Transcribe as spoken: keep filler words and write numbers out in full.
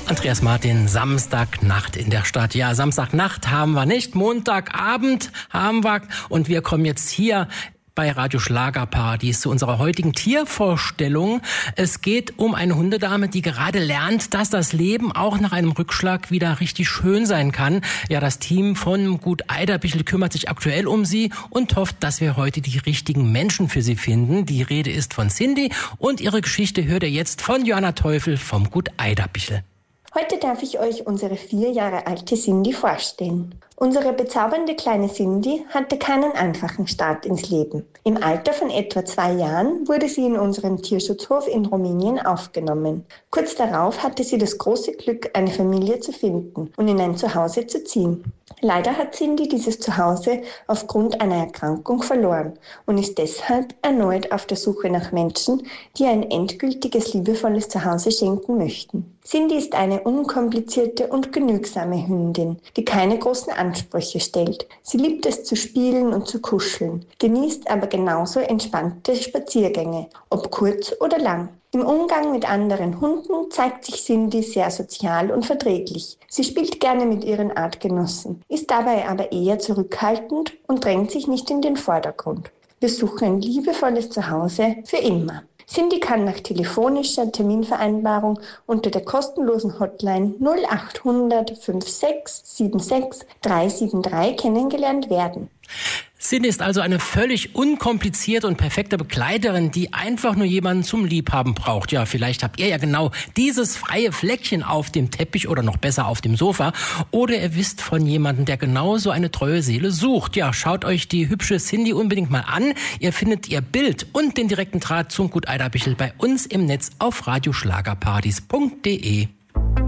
Andreas Martin, Samstagnacht in der Stadt. Ja, Samstagnacht haben wir nicht, Montagabend haben wir und wir kommen jetzt hier bei Radio Schlagerparadies zu unserer heutigen Tiervorstellung. Es geht um eine Hundedame, die gerade lernt, dass das Leben auch nach einem Rückschlag wieder richtig schön sein kann. Ja, das Team von Gut Eiderbichel kümmert sich aktuell um sie und hofft, dass wir heute die richtigen Menschen für sie finden. Die Rede ist von Cindy und ihre Geschichte hört ihr jetzt von Johanna Teufel vom Gut Eiderbichel. Heute darf ich euch unsere vier Jahre alte Cindy vorstellen. Unsere bezaubernde kleine Cindy hatte keinen einfachen Start ins Leben. Im Alter von etwa zwei Jahren wurde sie in unserem Tierschutzhof in Rumänien aufgenommen. Kurz darauf hatte sie das große Glück, eine Familie zu finden und in ein Zuhause zu ziehen. Leider hat Cindy dieses Zuhause aufgrund einer Erkrankung verloren und ist deshalb erneut auf der Suche nach Menschen, die ihr ein endgültiges, liebevolles Zuhause schenken möchten. Cindy ist eine unkomplizierte und genügsame Hündin, die keine großen Ansprüche stellt. Sie liebt es zu spielen und zu kuscheln, genießt aber genauso entspannte Spaziergänge, ob kurz oder lang. Im Umgang mit anderen Hunden zeigt sich Cindy sehr sozial und verträglich. Sie spielt gerne mit ihren Artgenossen, ist dabei aber eher zurückhaltend und drängt sich nicht in den Vordergrund. Wir suchen ein liebevolles Zuhause für immer. Cindy kann nach telefonischer Terminvereinbarung unter der kostenlosen Hotline null acht hundert fünfundsechzig sechsundsiebzig dreihundertdreiundsiebzig kennengelernt werden. Cindy ist also eine völlig unkomplizierte und perfekte Begleiterin, die einfach nur jemanden zum Liebhaben braucht. Ja, vielleicht habt ihr ja genau dieses freie Fleckchen auf dem Teppich oder noch besser auf dem Sofa. Oder ihr wisst von jemandem, der genauso eine treue Seele sucht. Ja, schaut euch die hübsche Cindy unbedingt mal an. Ihr findet ihr Bild und den direkten Draht zum Gut Eiderbichel bei uns im Netz auf radioschlagerpartys punkt de.